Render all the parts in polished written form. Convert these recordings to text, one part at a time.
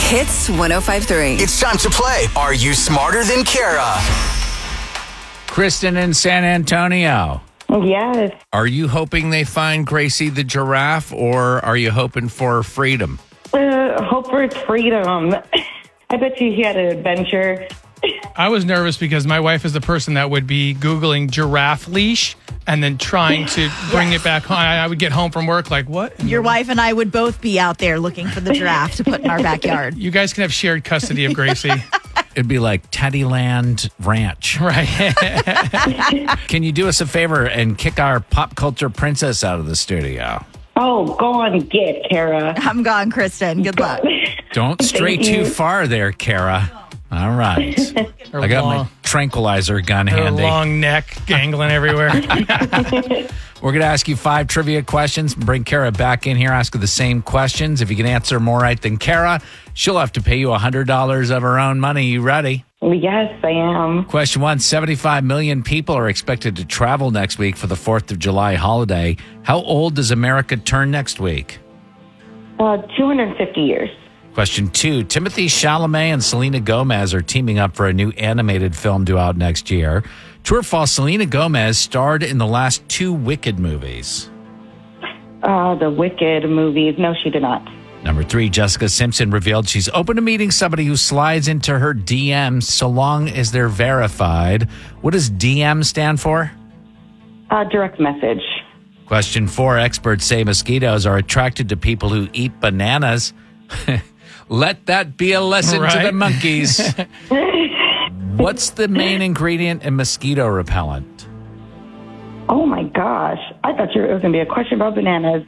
Hits 105.3. It's time to play Are You Smarter Than Kara? Kristen in San Antonio. Yes. Are you hoping they find Gracie the giraffe, or are you hoping for freedom? Hope for its freedom. I bet you he had an adventure. I was nervous because my wife is the person that would be Googling giraffe leash and then trying to bring it back home. I would get home from work like, what? Your wife and I would both be out there looking for the giraffe to put in our backyard. You guys can have shared custody of Gracie. It'd be like Teddyland Ranch. Right. Can you do us a favor and kick our pop culture princess out of the studio? Oh, go on, get Kara. I'm gone, Kristen. Good luck. Don't stray Thank too you. far there, Kara. All right. I got my tranquilizer gun Her handy. long neck dangling everywhere. We're going to ask you 5 trivia questions. Bring Kara back in here, ask her the same questions. If you can answer more right than Kara, she'll have to pay you $100 of her own money. You ready? Yes, I am. Question 1, 75 million people are expected to travel next week for the 4th of July holiday. How old does America turn next week? 250 years. Question 2, Timothy Chalamet and Selena Gomez are teaming up for a new animated film due out next year. True or false, Selena Gomez starred in the last 2 Wicked movies. The Wicked movies. No, she did not. Number 3, Jessica Simpson revealed she's open to meeting somebody who slides into her DMs so long as they're verified. What does DM stand for? Direct message. Question 4, experts say mosquitoes are attracted to people who eat bananas. Let that be a lesson to the Right. monkeys. What's the main ingredient in mosquito repellent? Oh, my gosh. I thought it was going to be a question about bananas.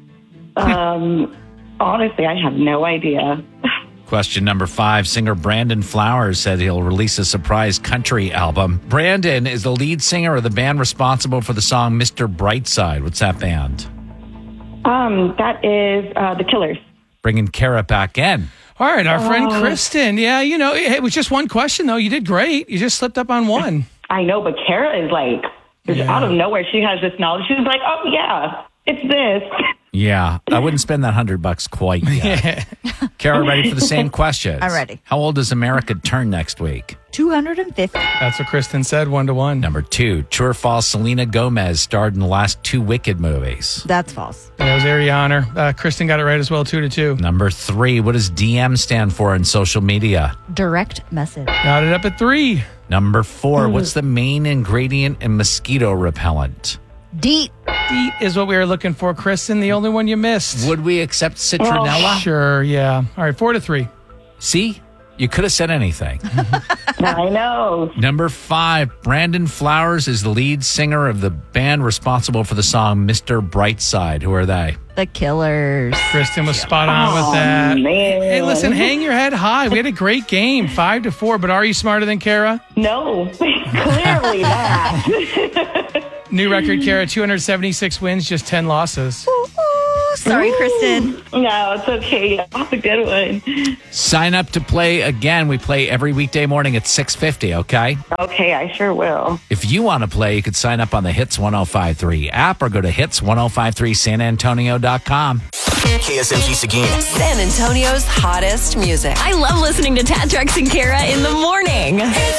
Honestly, I have no idea. Question number 5, singer Brandon Flowers said he'll release a surprise country album. Brandon is the lead singer of the band responsible for the song Mr. Brightside. What's that band? That is The Killers. Bringing Kara back in. All right, our friend Kristen. Yeah, you know, it was just one question, though. You did great. You just slipped up on one. I know, but Kara is like, out of nowhere, she has this knowledge. She's like, oh, yeah, it's this. Yeah, I wouldn't spend that $100 quite yet. Kara, ready for the same questions? I'm ready. How old does America turn next week? 250. That's what Kristen said, 1-1. Number 2, true or false, Selena Gomez starred in the last 2 Wicked movies. That's false. That was Ariana. Kristen got it right as well, 2-2. Number 3, what does DM stand for in social media? Direct message. Got it up at 3. Number 4, what's the main ingredient in mosquito repellent? DEET. DEET is what we were looking for, Kristen. The only one you missed. Would we accept citronella? Sure, yeah. All right, 4-3. See? You could have said anything. I know. Number 5, Brandon Flowers is the lead singer of the band responsible for the song Mr. Brightside. Who are they? The Killers. Kristen was spot on with that. Man. Hey, listen, hang your head high. We had a great game, 5-4. But are you smarter than Kara? No, clearly not. New record, Kara, 276 wins, just 10 losses. Ooh, sorry, Kristen. No, it's okay. That's a good one. Sign up to play again. We play every weekday morning at 6:50, okay? Okay, I sure will. If you want to play, you could sign up on the Hits 105.3 app or go to hits1053sanantonio.com. KSMG Seguin. San Antonio's hottest music. I love listening to Tad, Drex, and Kara in the morning. Hits